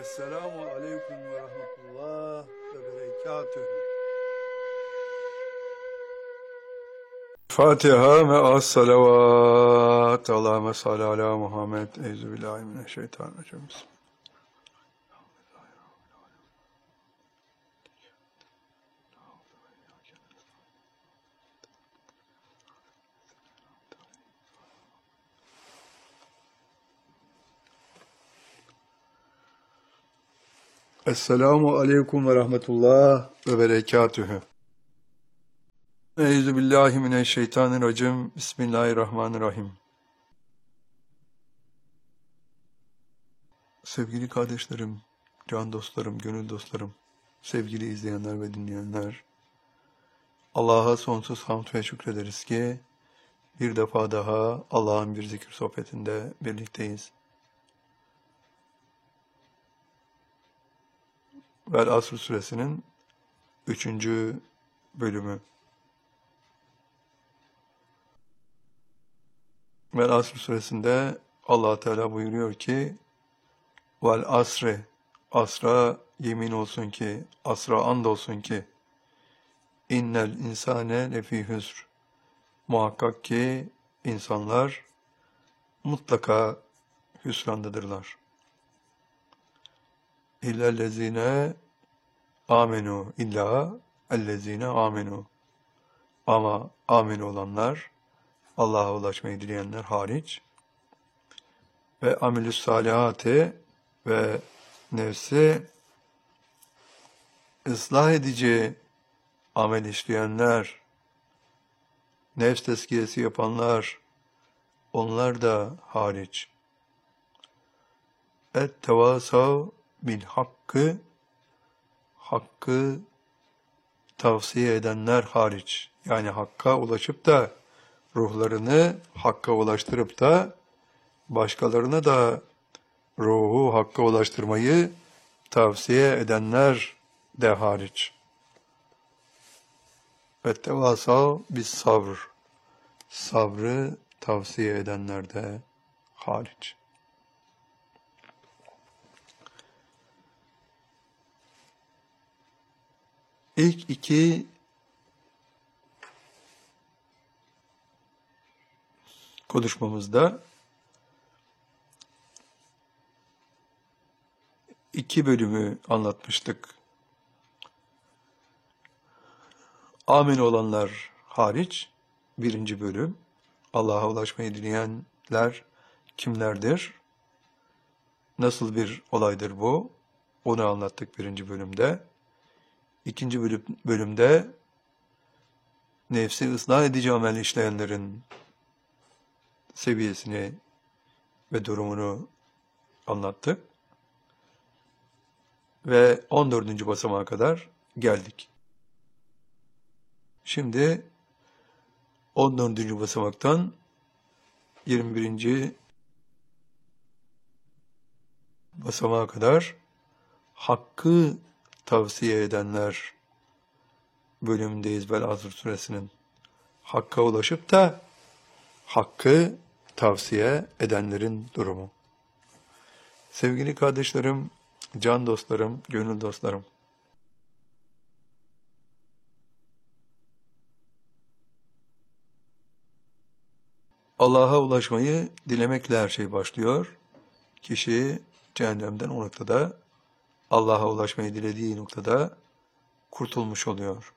Esselamu Aleyküm ve Rahmetullah ve Berekatühü. Fatiha ve as-salavat. Allahümme salli ala Muhammed. Euzubillahimineşşeytanirracim. Esselamu Aleyküm ve Rahmetullah ve Berekatühü. Euzubillahimineşşeytanirracim. Bismillahirrahmanirrahim. Sevgili kardeşlerim, can dostlarım, gönül dostlarım, sevgili izleyenler ve dinleyenler, Allah'a sonsuz hamd ve şükrederiz ki bir defa daha Allah'ın bir zikir sohbetinde birlikteyiz. Vel Asr suresinin 3. bölümü. Vel Asr suresinde Allah Teala buyuruyor ki Vel asri, asra yemin olsun ki, asra and olsun ki innel insane lefî hüsr, muhakkak ki insanlar mutlaka hüsrandadırlar. İllellezine amenu, illa ellezine amenu, ama amin olanlar, Allah'a ulaşmayı dileyenler hariç ve amilüs salihati ve nefsi ıslah edici amel işleyenler, nefs tezkiyesi yapanlar, onlar da hariç. Et-tevasav bil hakkı, hakkı tavsiye edenler hariç. Yani hakka ulaşıp da ruhlarını hakka ulaştırıp da başkalarına da ruhu hakka ulaştırmayı tavsiye edenler de hariç. Ve tevasav bis sabr, sabrı tavsiye edenler de hariç. İlk iki konuşmamızda iki bölümü anlatmıştık. Amin olanlar hariç, birinci bölüm, Allah'a ulaşmayı dileyenler kimlerdir? Nasıl bir olaydır bu? Onu anlattık birinci bölümde. İkinci bölümde nefsi ıslah edici amel işleyenlerin seviyesini ve durumunu anlattık. Ve 14. basamağa kadar geldik. Şimdi 14. basamaktan 21. basamağa kadar hakkı tavsiye edenler bölümündeyiz Vel Asr suresinin. Hakka ulaşıp da hakkı tavsiye edenlerin durumu. Sevgili kardeşlerim, can dostlarım, gönül dostlarım. Allah'a ulaşmayı dilemekle her şey başlıyor. Kişi cehennemden o noktada, Allah'a ulaşmayı dilediği noktada kurtulmuş oluyor.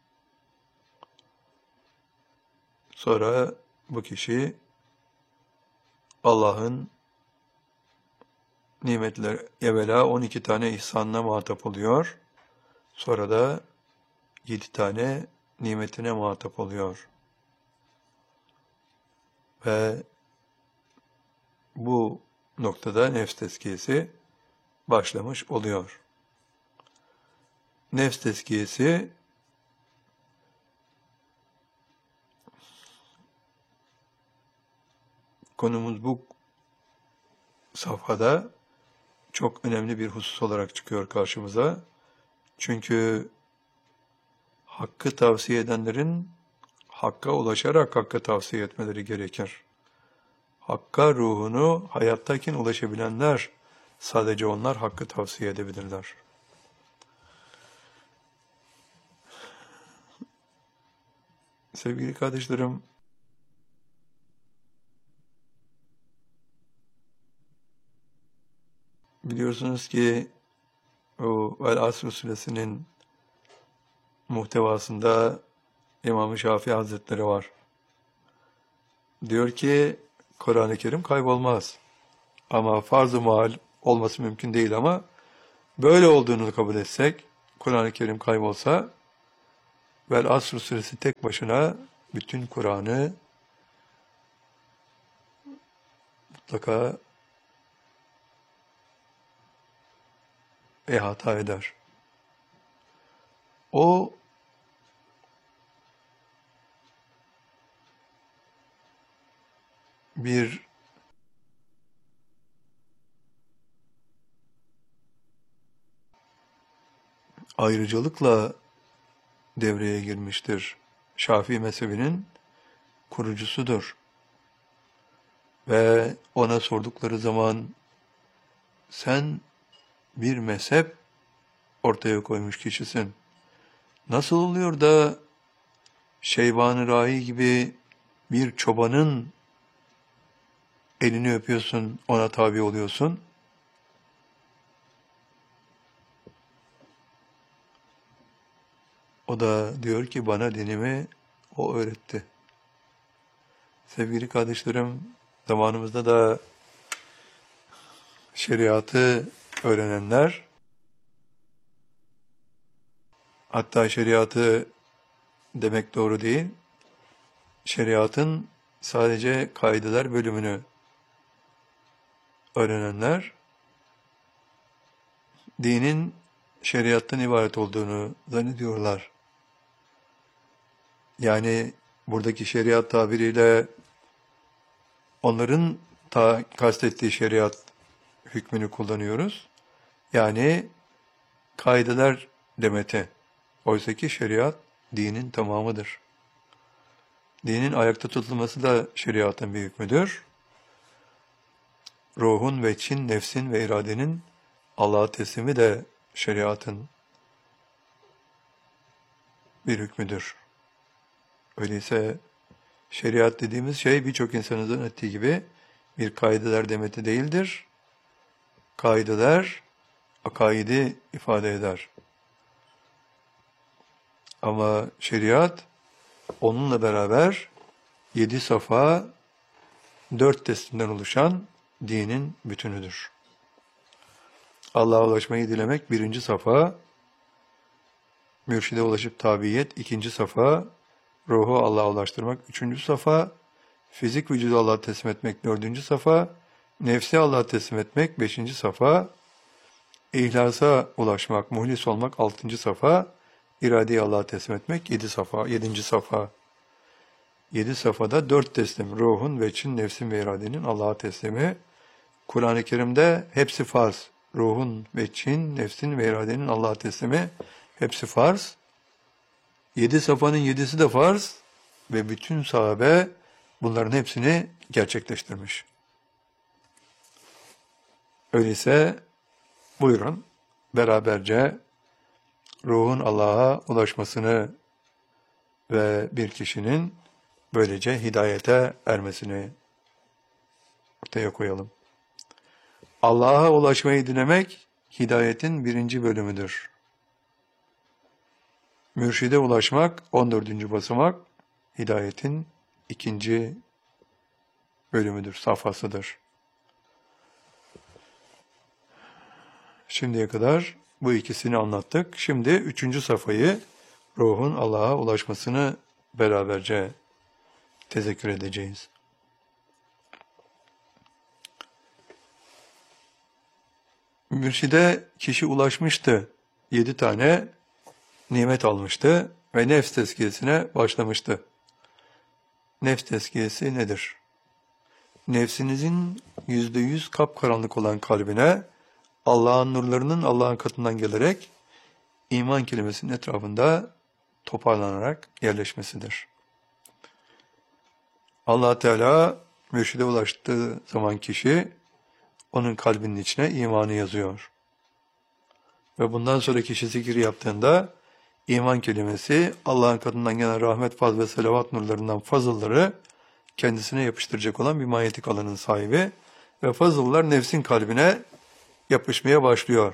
Sonra bu kişi Allah'ın nimetler, evvela 12 tane ihsanına muhatap oluyor. Sonra da 7 tane nimetine muhatap oluyor. Ve bu noktada nefs tezkiyesi başlamış oluyor. Nefs tezkiyesi konumuz bu safhada çok önemli bir husus olarak çıkıyor karşımıza. Çünkü hakkı tavsiye edenlerin hakka ulaşarak hakka tavsiye etmeleri gerekir. Hakka ruhunu hayattayken ulaşabilenler Sadece onlar hakkı tavsiye edebilirler. Sevgili kardeşlerim, biliyorsunuz ki o Vel-Asr suresinin muhtevasında İmam-ı Şafii Hazretleri var. Diyor ki Kur'an-ı Kerim kaybolmaz. Ama farz-ı muhal olması mümkün değil ama böyle olduğunu kabul etsek, Kur'an-ı Kerim kaybolsa, Vel-Asr suresi tek başına bütün Kur'an'ı mutlaka ihata eder. O bir ayrıcalıkla devreye girmiştir. Şafii mezhebinin kurucusudur. Ve ona sordukları zaman sen bir mezhep ortaya koymuş kişisin. Nasıl oluyor da Şeyban-ı Rahi gibi bir çobanın elini öpüyorsun, ona tabi oluyorsun? O da diyor ki bana dinimi o öğretti. Sevgili kardeşlerim, zamanımızda da şeriatı öğrenenler, hatta şeriatı demek doğru değil, şeriatın sadece kaideler bölümünü öğrenenler, dinin şeriattan ibaret olduğunu zannediyorlar. Yani buradaki şeriat tabiriyle onların kastettiği şeriat hükmünü kullanıyoruz. Yani kaideler demeti. Oysa ki şeriat dinin tamamıdır. Dinin ayakta tutulması da şeriatın bir hükmüdür. Ruhun ve çin, nefsin ve iradenin Allah'a teslimi de şeriatın bir hükmüdür. Öyleyse şeriat dediğimiz şey birçok insanın zannettiği gibi bir kaideler demeti değildir. Kaideler akaidi ifade eder. Ama şeriat onunla beraber 7 safa 4 teslimden oluşan dinin bütünüdür. Allah'a ulaşmayı dilemek 1. safa, mürşide ulaşıp tabiyet 2. safa, ruhu Allah'a ulaştırmak 3. safa, fizik vücudu Allah'a teslim etmek 4. safa, nefsi Allah'a teslim etmek 5. safa, İhlasa ulaşmak, muhlis olmak 6. safa, iradeyi Allah'a teslim etmek 7 safa, 7. safa. 7 safhada 4 teslim, ruhun, veçin, nefsin ve iradenin Allah'a teslimi. Kur'an-ı Kerim'de hepsi farz. Ruhun, veçin, nefsin ve iradenin Allah'a teslimi hepsi farz. 7 safhanın 7'si de farz ve bütün sahabe bunların hepsini gerçekleştirmiş. Öyleyse buyurun beraberce ruhun Allah'a ulaşmasını ve bir kişinin böylece hidayete ermesini ortaya koyalım. Allah'a ulaşmayı dilemek hidayetin 1. bölümüdür. Mürşide ulaşmak 14. basamak hidayetin 2. bölümüdür, safhasıdır. Şimdiye kadar bu ikisini anlattık. Şimdi 3. safhayı, ruhun Allah'a ulaşmasını beraberce tezekkür edeceğiz. Mürşide kişi ulaşmıştı. 7 tane nimet almıştı ve nefs tezkiyesine başlamıştı. Nefs tezkiyesi nedir? Nefsinizin %100 kapkaranlık olan kalbine Allah'ın nurlarının Allah'ın katından gelerek iman kelimesinin etrafında toparlanarak yerleşmesidir. Allah Teala mürşide ulaştığı zaman kişi onun kalbinin içine imanı yazıyor. Ve bundan sonra kişi zikir yaptığında iman kelimesi Allah'ın katından gelen rahmet, faz ve selavat nurlarından fazılları kendisine yapıştıracak olan bir manyetik alanın sahibi ve fazıllar nefsin kalbine yapışmaya başlıyor.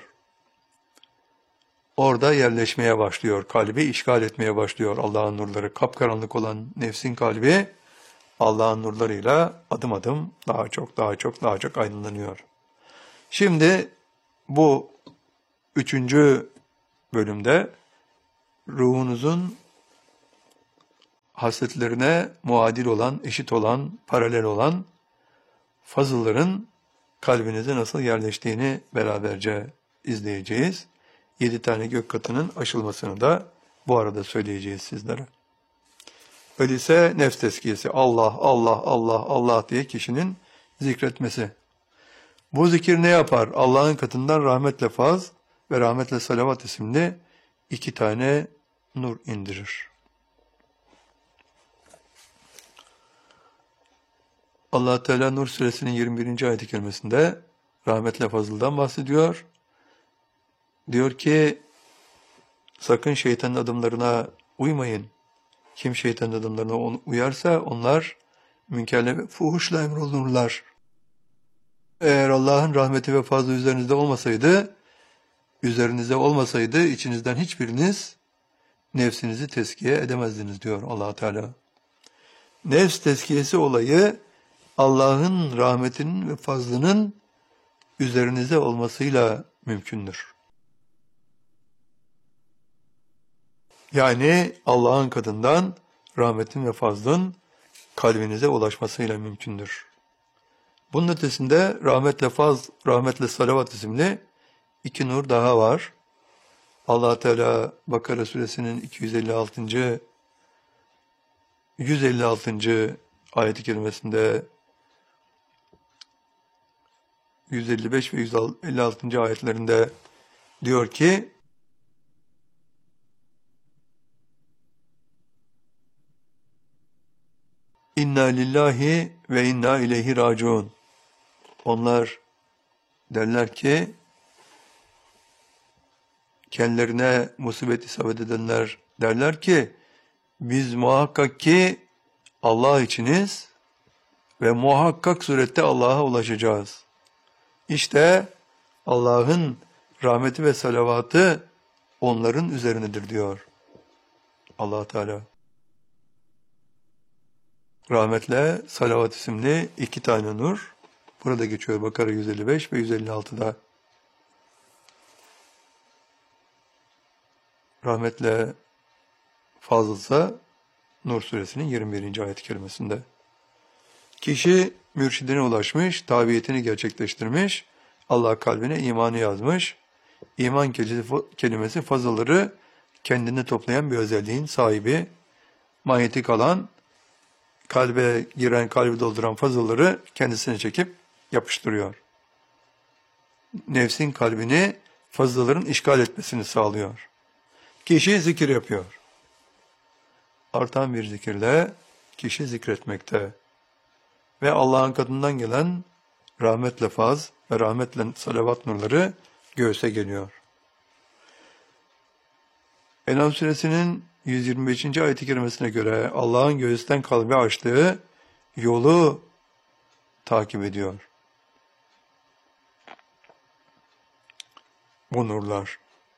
Orada yerleşmeye başlıyor, kalbi işgal etmeye başlıyor Allah'ın nurları. Kapkaranlık olan nefsin kalbi Allah'ın nurlarıyla adım adım daha çok aydınlanıyor. Şimdi bu 3. bölümde ruhunuzun hasletlerine muadil olan, eşit olan, paralel olan fazılların kalbinize nasıl yerleştiğini beraberce izleyeceğiz. 7 tane gök katının aşılmasını da bu arada söyleyeceğiz sizlere. Öyleyse nefs tezkiyesi, Allah, Allah, Allah, Allah diye kişinin zikretmesi. Bu zikir ne yapar? Allah'ın katından rahmetle faz ve rahmetle salavat isimli 2 tane nur indirir. Allah Teala Nur suresinin 21. ayet-i kerimesinde rahmetle fazıldan bahsediyor. Diyor ki, sakın şeytanın adımlarına uymayın. Kim şeytanın adımlarına uyarsa onlar münkerle ve fuhuşla emrolunurlar. Eğer Allah'ın rahmeti ve fazlı üzerinizde olmasaydı içinizden hiçbiriniz nefsinizi tezkiye edemezdiniz diyor Allah Teala. Nefs tezkiyesi olayı Allah'ın rahmetinin ve fazlının üzerinize olmasıyla mümkündür. Yani Allah'ın katından rahmetin ve fazlın kalbinize ulaşmasıyla mümkündür. Bunun ötesinde rahmetle faz, rahmetle salavat isimli 2 nur daha var. Allah Teala Bakara suresinin 156. ayet-i kerimesinde 155 ve 156. ayetlerinde diyor ki, İnna lillahi ve inna ileyhi raciun. Onlar derler ki, kendilerine musibet isabet edenler derler ki, biz muhakkak ki Allah içiniz ve muhakkak surette Allah'a ulaşacağız. İşte Allah'ın rahmeti ve salavatı onların üzerinedir diyor Allah Teala. Rahmetle salavat isimli 2 tane nur burada geçiyor Bakara 155 ve 156'da. Rahmetle fazılsa Nur suresinin 21. ayet-i kerimesinde. Kişi mürşidine ulaşmış, tabiyetini gerçekleştirmiş, Allah kalbine imanı yazmış. İman kelimesi fazılları kendine toplayan bir özelliğin sahibi, manyetik alan, kalbe giren, kalbi dolduran fazılları kendisine çekip yapıştırıyor. Nefsin kalbini fazılların işgal etmesini sağlıyor. Kişi zikir yapıyor. Artan bir zikirle kişi zikretmekte ve Allah'ın katından gelen rahmetle faz ve rahmetle salavat nurları göğse geliyor. En'am suresinin 125. ayet-i kerimesine göre Allah'ın göğüsten kalbe açtığı yolu takip ediyor bu nurlar.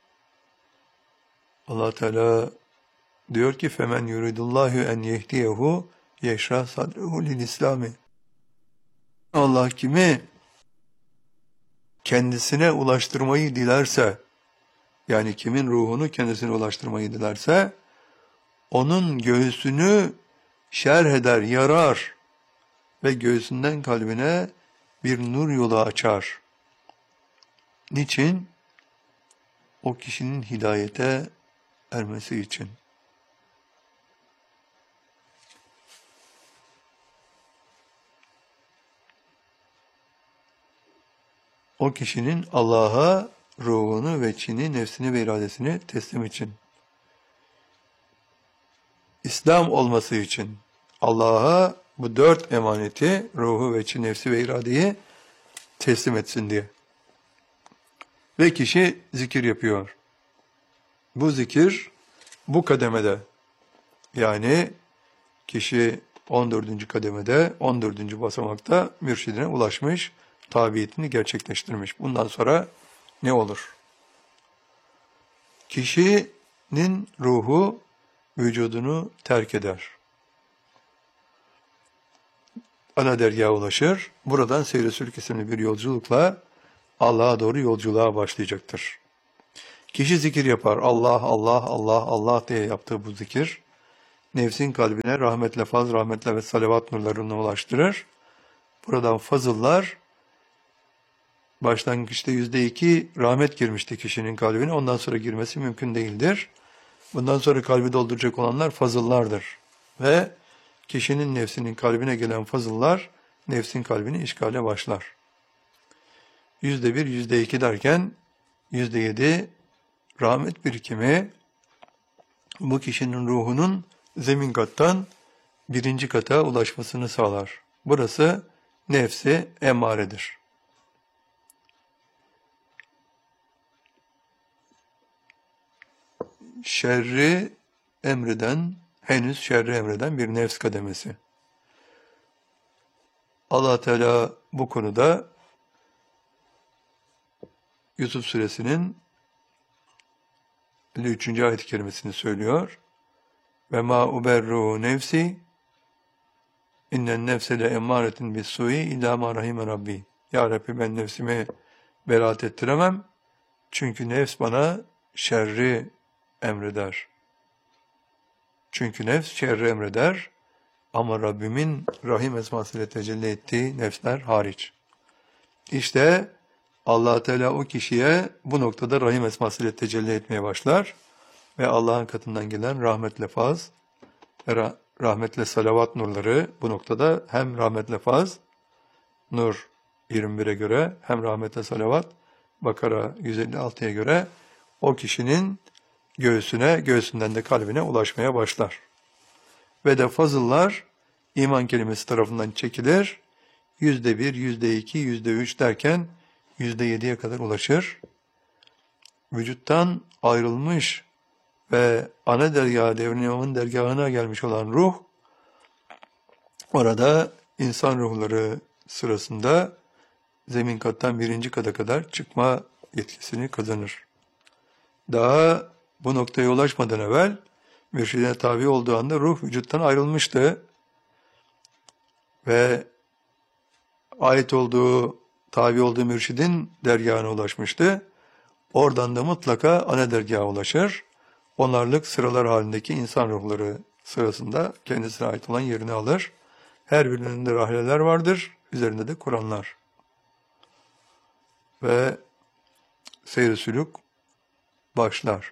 Allah Teala diyor ki, "Femen yuridullahu en yehdiyehu yeşrah sadrehu lil-İslami." Allah kimi kendisine ulaştırmayı dilerse, yani kimin ruhunu kendisine ulaştırmayı dilerse, onun göğsünü şerh eder, yarar ve göğsünden kalbine bir nur yolu açar. Niçin? O kişinin hidayete ermesi için. O kişinin Allah'a ruhunu, veçhini, nefsini ve iradesini teslim için. İslam olması için Allah'a bu 4 emaneti, ruhu, veçhi, nefsi ve iradeyi teslim etsin diye. Ve kişi zikir yapıyor. Bu zikir bu kademede, yani kişi 14. kademede, 14. basamakta mürşidine ulaşmış, tabiyetini gerçekleştirmiş. Bundan sonra ne olur? Kişinin ruhu vücudunu terk eder. Ana dergaha ulaşır. Buradan seyre sülük isimli bir yolculukla Allah'a doğru yolculuğa başlayacaktır. Kişi zikir yapar. Allah, Allah, Allah, Allah diye yaptığı bu zikir, nefsin kalbine rahmetle faz, rahmetle ve salavat nurlarına ulaştırır. Buradan fazıllar, başlangıçta %2 rahmet girmişti kişinin kalbine. Ondan sonra girmesi mümkün değildir. Bundan sonra kalbi dolduracak olanlar fazıllardır. Ve kişinin nefsinin kalbine gelen fazıllar, nefsin kalbini işgale başlar. %1, %2 derken %7 rahmet birikimi bu kişinin ruhunun zemin kattan birinci kata ulaşmasını sağlar. Burası nefsi emmaredir. Şerri emreden, henüz şerri emreden bir nefs kademesi. Allah Teala bu konuda Yusuf Suresinin 53. ayet-i kerimesini söylüyor. Ve ma uberru nefsi innen nefse le emmâretin bis-sûi illâ mâ rahime rabbi. Ya Rabbi, ben nefsimi beraat ettiremem. Çünkü nefs bana şerri emreder. Çünkü nefs şerri emreder. Ama Rabbimin Rahim esmasıyla tecelli ettiği nefsler hariç. İşte Allah Teala o kişiye bu noktada Rahim esmasıyla tecelli etmeye başlar. Ve Allah'ın katından gelen rahmetle faz ve rahmetle salavat nurları bu noktada hem rahmetle faz, Nur 21'e göre, hem rahmetle salavat, Bakara 156'ya göre o kişinin göğsüne, göğsünden de kalbine ulaşmaya başlar. Ve de fazıllar iman kelimesi tarafından çekilir. %1, %2, %3 derken %7'ye kadar ulaşır. Vücuttan ayrılmış ve ana dergâh, Devrin İmam'ın dergâhına gelmiş olan ruh, orada insan ruhları sırasında zemin kattan birinci kata kadar çıkma yetkisini kazanır. Daha bu noktaya ulaşmadan evvel mürşidine tabi olduğu anda ruh vücuttan ayrılmıştı ve ait olduğu, tabi olduğu mürşidin dergâhına ulaşmıştı. Oradan da mutlaka ana dergaha ulaşır. Onarlık sıralar halindeki insan ruhları sırasında kendisine ait olan yerini alır. Her birinin de rahleler vardır. Üzerinde de Kur'anlar. Ve seyr-i sülük başlar.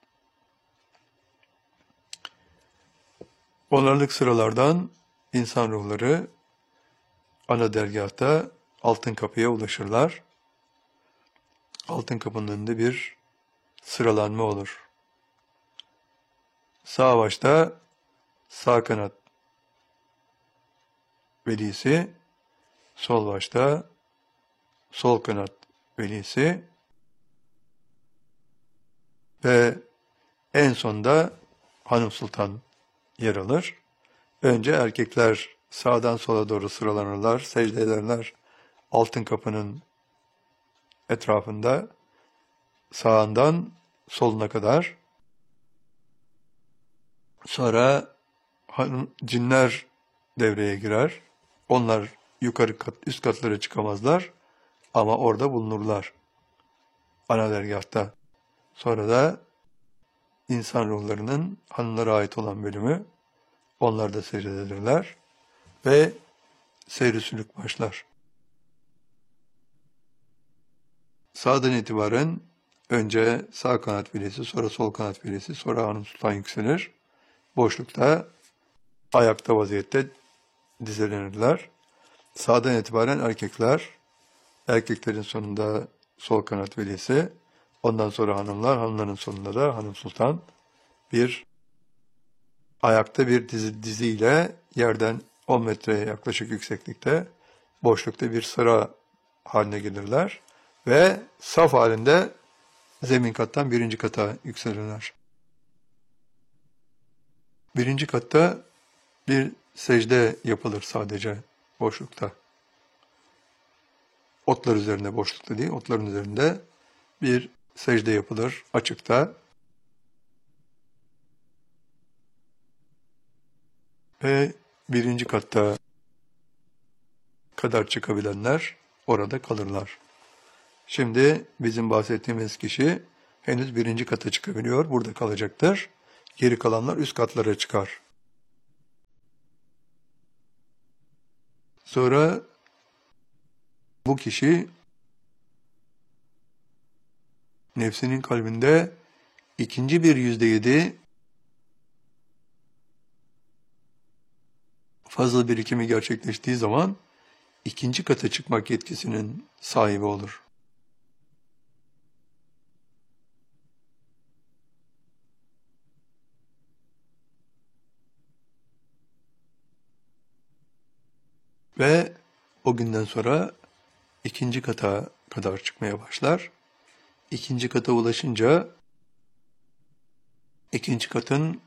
Onarlık sıralardan insan ruhları ana dergâhta altın kapıya ulaşırlar. Altın kapının önünde bir sıralanma olur. Sağ başta sağ kanat velisi, sol başta sol kanat velisi ve en sonda Hanım Sultan yer alır. Önce erkekler sağdan sola doğru sıralanırlar, secde ederler altın kapının etrafında, sağından soluna kadar. Sonra cinler devreye girer. Onlar yukarı kat, üst katlara çıkamazlar ama orada bulunurlar ana dergâhta. Sonra da insan ruhlarının hanımlara ait olan bölümü, onlar da seyrederler ve seyr-i sülük başlar. Sağdan itibaren önce sağ kanat velisi, sonra sol kanat velisi, sonra Hanım Sultan yükselir. Boşlukta, ayakta vaziyette dizelenirler. Sağdan itibaren erkekler, erkeklerin sonunda sol kanat velisi, ondan sonra hanımlar, hanımların sonunda da Hanım Sultan bir ayakta bir diziyle yerden 10 metreye yaklaşık yükseklikte, boşlukta bir sıra haline gelirler ve saf halinde zemin kattan birinci kata yükselirler. Birinci katta bir secde yapılır sadece boşlukta. Otlar üzerinde, boşlukta değil, otların üzerinde bir secde yapılır açıkta. Ve birinci katta kadar çıkabilenler orada kalırlar. Şimdi bizim bahsettiğimiz kişi henüz birinci kata çıkabiliyor, burada kalacaktır. Geri kalanlar üst katlara çıkar. Sonra bu kişi nefsinin kalbinde ikinci bir %7 fazla birikimi gerçekleştiği zaman ikinci kata çıkmak yetkisinin sahibi olur. Ve o günden sonra ikinci kata kadar çıkmaya başlar. İkinci kata ulaşınca ikinci katın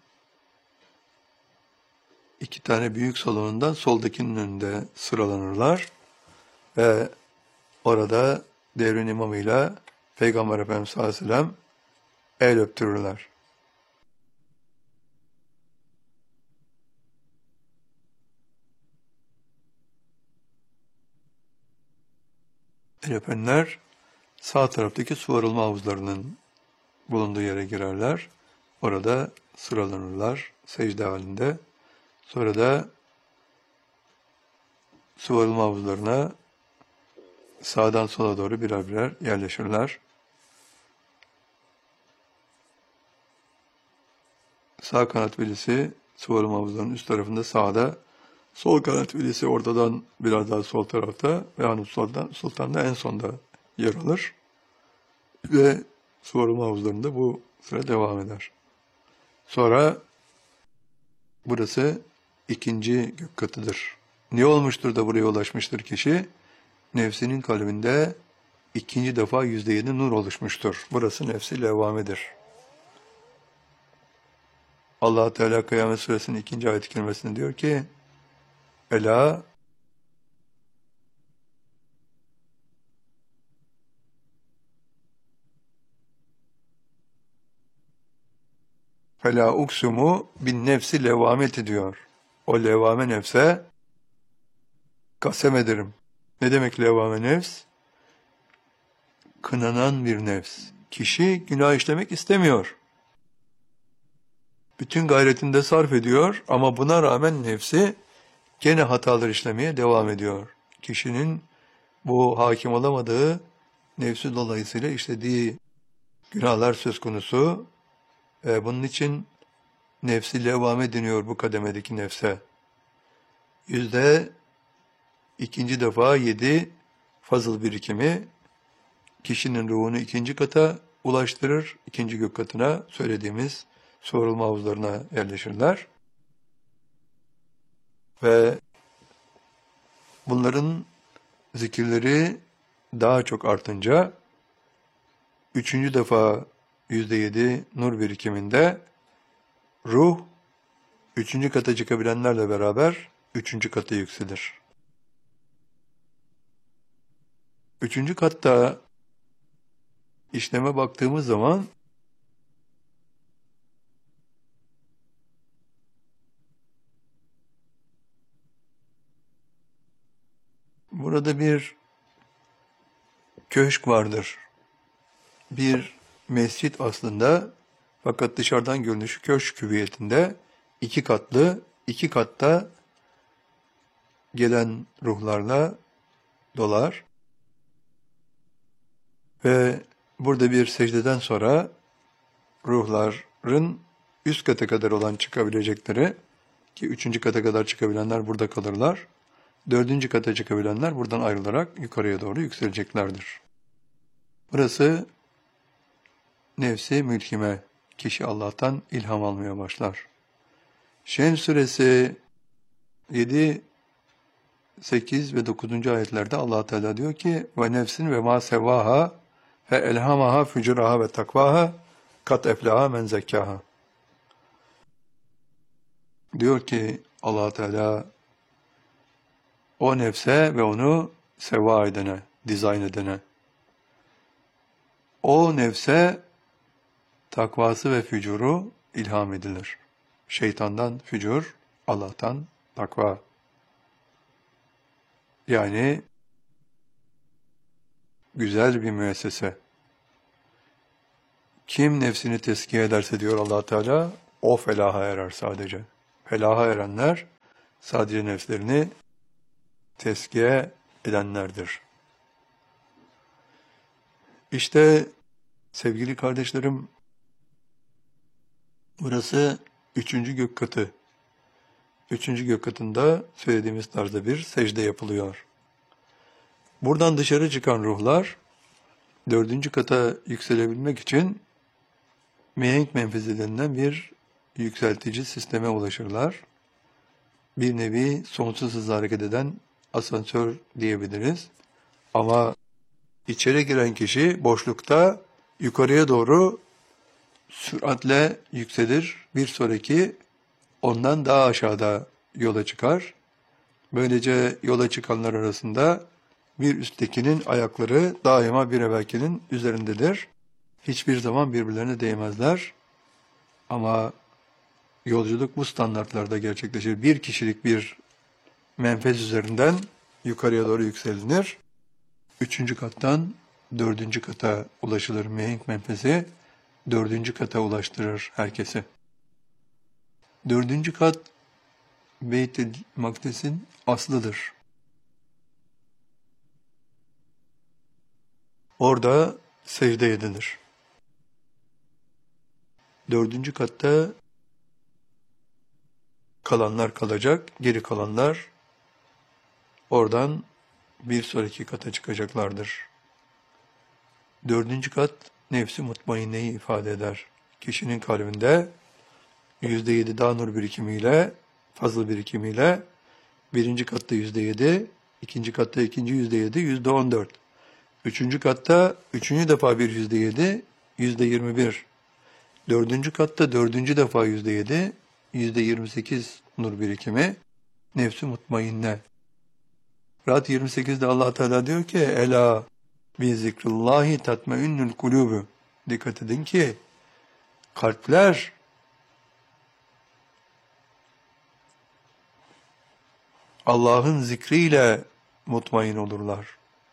iki tane büyük salonundan soldakinin önünde sıralanırlar ve orada devrin imamıyla Peygamber Efendimiz sallallahu aleyhi ve sellem el öptürürler. El öpenler sağ taraftaki su arılma havuzlarının bulunduğu yere girerler. Orada sıralanırlar secde halinde. Sonra da su arılma havuzlarına sağdan sola doğru birer birer yerleşirler. Sağ kanat velisi su arılma havuzlarının üst tarafında sağda, sol kanat velisi ortadan biraz daha sol tarafta ve Hanım Sultan da en sonda yer alır. Ve su arılma havuzlarında bu sıra devam eder. Sonra burası ikinci gök katıdır. Ne olmuştur da buraya ulaşmıştır kişi? Nefsinin kalbinde ikinci defa %7 nur oluşmuştur. Burası nefsi levvamedir. Allah Teala Kıyamet Suresinin 2. ayet-i kerimesinde diyor ki: Ela Fela uksumu bin nefsi levvameti diyor. O levvame nefse kasem ederim. Ne demek levvame nefs? Kınanan bir nefs. Kişi günah işlemek istemiyor. Bütün gayretinde sarf ediyor ama buna rağmen nefsi gene hatalar işlemeye devam ediyor. Kişinin bu hakim olamadığı nefsi dolayısıyla işlediği günahlar söz konusu. Bunun için nefsi levvame deniyor bu kademedeki nefse. İkinci defa 7 fazıl birikimi kişinin ruhunu ikinci kata ulaştırır. İkinci gök katına söylediğimiz su arılma havuzlarına yerleşirler. Ve bunların zikirleri daha çok artınca üçüncü defa %7 nur birikiminde ruh üçüncü kata çıkabilenlerle beraber üçüncü kata yükselir. Üçüncü katta işleme baktığımız zaman burada bir köşk vardır. Bir mescit aslında, fakat dışarıdan görünüşü köşk hüviyetinde, 2 katlı, 2 katta gelen ruhlarla dolar. Ve burada bir secdeden sonra ruhların üst kata kadar olan çıkabilecekleri, ki 3. kata kadar çıkabilenler burada kalırlar, 4. kata çıkabilenler buradan ayrılarak yukarıya doğru yükseleceklerdir. Burası nefsi mülhime, kişi Allah'tan ilham almaya başlar. Şems suresi 7 8 ve 9. ayetlerde Allah Teala diyor ki ve nefsin ve ma sevaha fe elhamaha fucuraha ve takvaha kat eflaha men zekkaha. Diyor ki Allah Teala o nefse ve onu seva edene, dizayn edene, o nefse takvası ve fücuru ilham edilir. Şeytandan fücur, Allah'tan takva. Yani güzel bir müessese. Kim nefsini tezkiye ederse diyor Allah Teala, o felaha erer sadece. Felaha erenler sadece nefslerini tezkiye edenlerdir. İşte sevgili kardeşlerim, burası 3. gök katı. 3. gök katında söylediğimiz tarzda bir secde yapılıyor. Buradan dışarı çıkan ruhlar 4. kata yükselebilmek için mihenk menfezi denilen bir yükseltici sisteme ulaşırlar. Bir nevi sonsuz hızla hareket eden asansör diyebiliriz. Ama içeri giren kişi boşlukta yukarıya doğru süratle yükselir. Bir sonraki ondan daha aşağıda yola çıkar. Böylece yola çıkanlar arasında bir üsttekinin ayakları daima bir evvelkinin üzerindedir. Hiçbir zaman birbirlerine değmezler. Ama yolculuk bu standartlarda gerçekleşir. Bir kişilik bir menfez üzerinden yukarıya doğru yükselinir. 3. kattan 4. kata ulaşılır. Mihenk menfezi 4. kata ulaştırır herkesi. 4. kat Beyt-i Makdes'in aslıdır. Orada secde edilir. 4. katta kalanlar kalacak, geri kalanlar oradan bir sonraki kata çıkacaklardır. 4. kat nefsi mutmainneyi ifade eder. Kişinin kalbinde %7 daha nur birikimiyle, fazla birikimiyle, 1. katta %7, 2. katta ikinci %7, %14. 3. katta 3. defa bir %7, %21. 4. katta 4. defa %7, %28 nur birikimi, nefsi mutmainne. Rad 28'de Allah Teala diyor ki, Ela bi zikrullahi tatmainnul kulubu. Dikkat edin ki, kalpler Allah'ın zikriyle mutmain olurlar.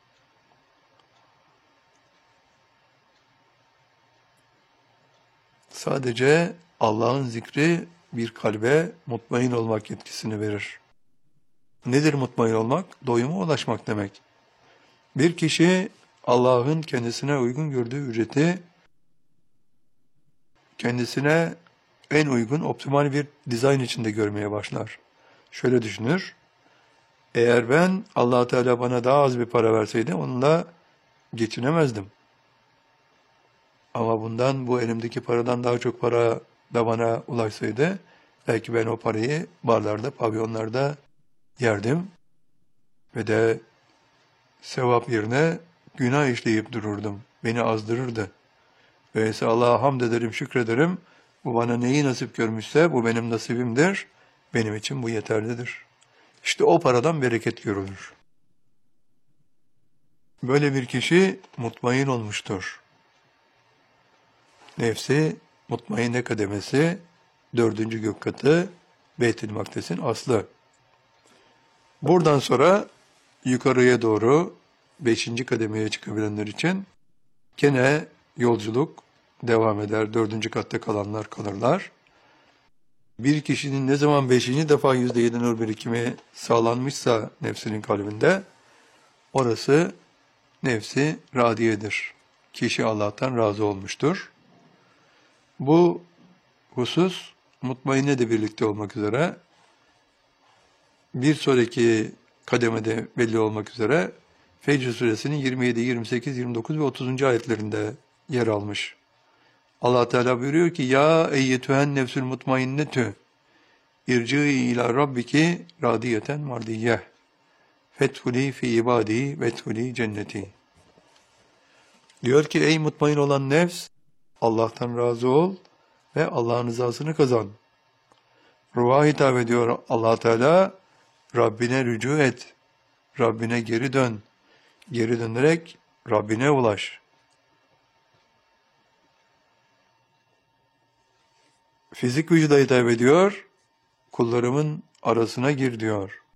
Sadece Allah'ın zikri bir kalbe mutmain olmak yetkisini verir. Nedir mutmain olmak? Doyuma ulaşmak demek. Bir kişi Allah'ın kendisine uygun gördüğü ücreti kendisine en uygun, optimal bir dizayn içinde görmeye başlar. Şöyle düşünür, eğer ben Allah Teala bana daha az bir para verseydi onunla geçinemezdim. Ama bu elimdeki paradan daha çok para da bana ulaşsaydı, belki ben o parayı barlarda, pavyonlarda yerdim ve de sevap yerine günah işleyip dururdum. Beni azdırırdı. Öyleyse Allah'a hamd ederim, şükrederim. Bu bana neyi nasip görmüşse bu benim nasibimdir. Benim için bu yeterlidir. İşte o paradan bereket görülür. Böyle bir kişi mutmain olmuştur. Nefsi mutmainne kademesi 4. gök katı Beyt-i Makdes'in aslı. Buradan sonra yukarıya doğru 5. kademeye çıkabilenler için gene yolculuk devam eder. 4. katta kalanlar kalırlar. Bir kişinin ne zaman 5. defa %7 nur birikimi sağlanmışsa nefsinin kalbinde, orası nefsi radiyedir. Kişi Allah'tan razı olmuştur. Bu husus mutmainne de birlikte olmak üzere bir sonraki kademede belli olmak üzere Fecr suresinin 27, 28, 29 ve 30. ayetlerinde yer almış. Allah Teala buyuruyor ki ya eyyetühen nefsül mutmainnetü irci'i ila rabbiki radiyeten mardiyeh. fethuli fi ibadi vethuli cenneti. Diyor ki ey mutmain olan nefs, Allah'tan razı ol ve Allah'ın rızasını kazan. Ruha hitap ediyor Allah Teala, Rabbine rücu et, Rabbine geri dön, geri dönerek Rabbine ulaş. Fizik vücuda hitap ediyor, kullarımın arasına gir diyor.